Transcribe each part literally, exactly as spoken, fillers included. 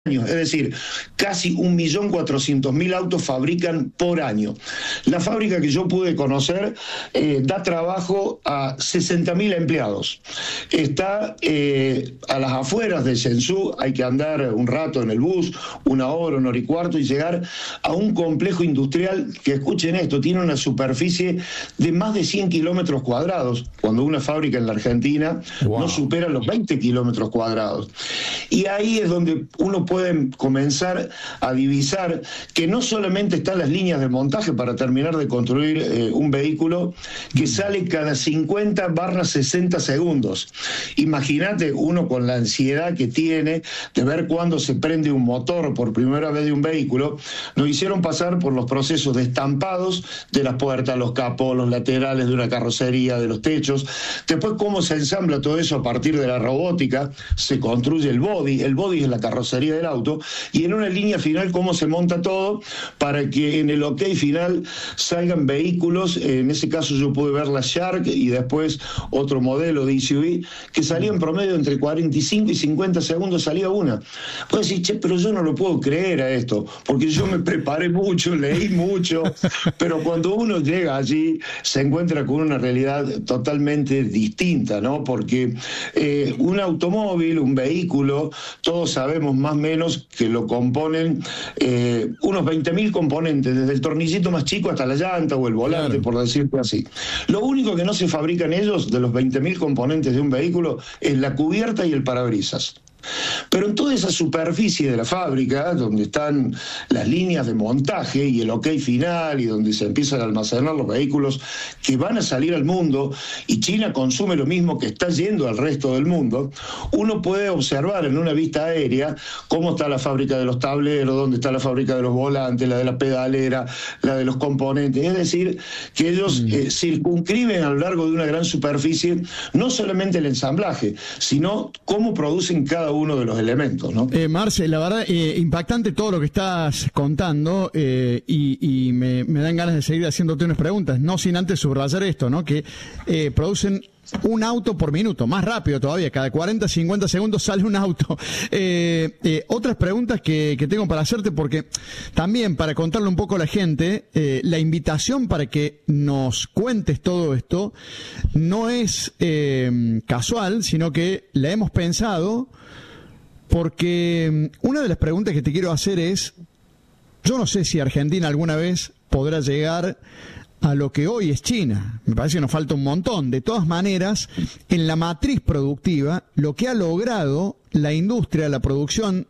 Es decir, casi un millón cuatrocientos mil autos fabrican por año. La fábrica que yo pude conocer eh, da trabajo a sesenta mil empleados. Está eh, a las afueras de Shenzhou, hay que andar un rato en el bus, una hora, una hora y cuarto, y llegar a un complejo industrial que, escuchen esto, tiene una superficie de más de cien kilómetros cuadrados, cuando una fábrica en la Argentina wow. no supera los veinte kilómetros cuadrados. Y ahí es donde uno pueden comenzar a divisar que no solamente están las líneas de montaje para terminar de construir eh, un vehículo que sale cada cincuenta barra sesenta segundos. Imagínate uno con la ansiedad que tiene de ver cuándo se prende un motor por primera vez de un vehículo. Nos hicieron pasar por los procesos de estampados de las puertas, los capós, los laterales de una carrocería, de los techos. Después cómo se ensambla todo eso a partir de la robótica, se construye el body, el body es la carrocería del auto, y en una línea final cómo se monta todo para que en el ok final salgan vehículos. En ese caso yo pude ver la Shark y después otro modelo de S U V que salía en promedio entre cuarenta y cinco y cincuenta segundos salía una. Puedes decir, che, pero yo no lo puedo creer a esto, porque yo me preparé mucho, leí mucho, pero cuando uno llega allí se encuentra con una realidad totalmente distinta, ¿no? Porque eh, un automóvil, un vehículo, todos sabemos más o menos que lo componen eh, unos veinte mil componentes, desde el tornillito más chico hasta la llanta o el volante, claro. por decirlo así. Lo único que no se fabrican ellos, de los veinte mil componentes de un vehículo, es la cubierta y el parabrisas. Pero en toda esa superficie de la fábrica, donde están las líneas de montaje y el ok final, y donde se empiezan a almacenar los vehículos que van a salir al mundo, y China consume lo mismo que está yendo al resto del mundo, uno puede observar en una vista aérea cómo está la fábrica de los tableros, dónde está la fábrica de los volantes, la de la pedalera, la de los componentes. Es decir, que ellos mm. eh, circunscriben a lo largo de una gran superficie no solamente el ensamblaje, sino cómo producen cada uno de los elementos, ¿no? Eh, Marce, la verdad, eh, impactante todo lo que estás contando, eh, y, y me, me dan ganas de seguir haciéndote unas preguntas, no sin antes subrayar esto, ¿no? Que eh, producen un auto por minuto, más rápido todavía, cada cuarenta, cincuenta segundos sale un auto. Eh, eh, otras preguntas que, que tengo para hacerte, porque también para contarle un poco a la gente, eh, la invitación para que nos cuentes todo esto no es eh, casual, sino que la hemos pensado, porque una de las preguntas que te quiero hacer es, yo no sé si Argentina alguna vez podrá llegar a lo que hoy es China. Me parece que nos falta un montón. De todas maneras, en la matriz productiva, lo que ha logrado la industria, la producción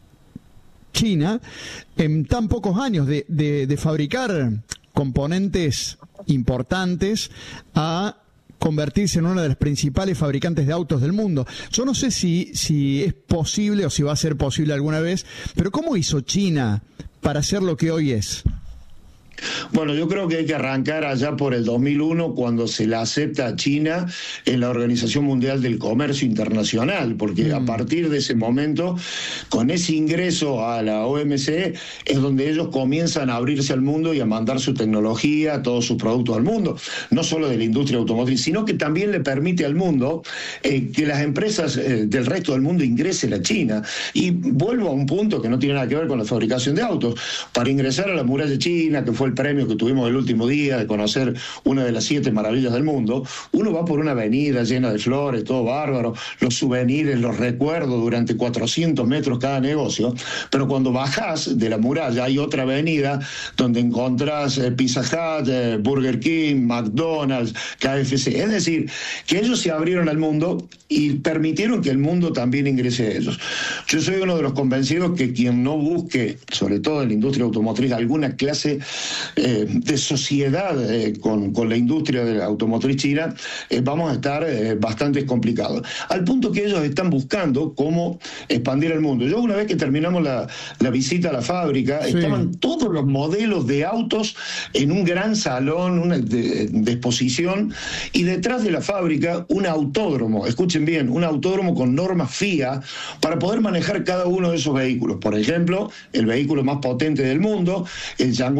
china, en tan pocos años de, de, de fabricar componentes importantes a convertirse en una de las principales fabricantes de autos del mundo. Yo no sé si, si es posible o si va a ser posible alguna vez, pero ¿cómo hizo China para ser lo que hoy es? Bueno, yo creo que hay que arrancar allá por el dos mil uno, cuando se la acepta a China en la Organización Mundial del Comercio Internacional, porque mm. a partir de ese momento, con ese ingreso a la O M C, es donde ellos comienzan a abrirse al mundo y a mandar su tecnología, todos sus productos al mundo, no solo de la industria automotriz, sino que también le permite al mundo eh, que las empresas eh, del resto del mundo ingresen a China. Y vuelvo a un punto que no tiene nada que ver con la fabricación de autos. Para ingresar a la muralla china, que fue el premio que tuvimos el último día de conocer una de las siete maravillas del mundo, uno va por una avenida llena de flores, todo bárbaro, los souvenirs, los recuerdos durante cuatrocientos metros cada negocio, pero cuando bajás de la muralla hay otra avenida donde encontrás eh, Pizza Hut, eh, Burger King, McDonald's, K F C. Es decir, que ellos se abrieron al mundo y permitieron que el mundo también ingrese a ellos. Yo soy uno de los convencidos que quien no busque, sobre todo en la industria automotriz, alguna clase Eh, de sociedad eh, con, con la industria de la automotriz china, eh, vamos a estar eh, bastante complicados. Al punto que ellos están buscando cómo expandir el mundo. Yo una vez que terminamos la, la visita a la fábrica, sí. estaban todos los modelos de autos en un gran salón, una de, de exposición, y detrás de la fábrica un autódromo, escuchen bien, un autódromo con normas F I A para poder manejar cada uno de esos vehículos. Por ejemplo, el vehículo más potente del mundo, el Yangwang nueve,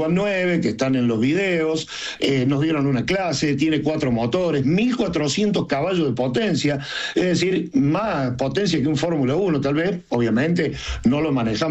nueve que están en los videos, eh, nos dieron una clase, tiene cuatro motores, mil cuatrocientos caballos de potencia, es decir, más potencia que un Fórmula uno, tal vez, obviamente no lo manejamos